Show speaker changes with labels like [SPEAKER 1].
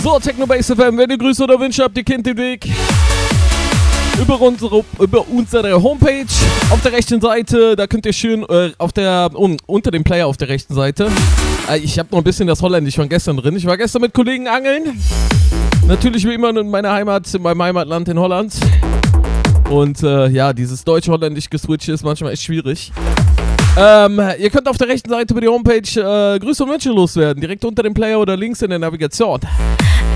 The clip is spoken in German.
[SPEAKER 1] So, Technobase FM, wenn ihr Grüße oder Wünsche habt, ihr kennt den Weg. Über unsere Homepage auf der rechten Seite, da könnt ihr schön unter dem Player auf der rechten Seite. Ich habe noch ein bisschen das Holländisch von gestern drin. Ich war gestern mit Kollegen angeln. Natürlich wie immer in meiner Heimat, in meinem Heimatland in Holland. Und dieses deutsch-holländisch geswitcht ist manchmal echt schwierig. Ihr könnt auf der rechten Seite über die Homepage Grüße und Wünsche loswerden. Direkt unter dem Player oder links in der Navigation.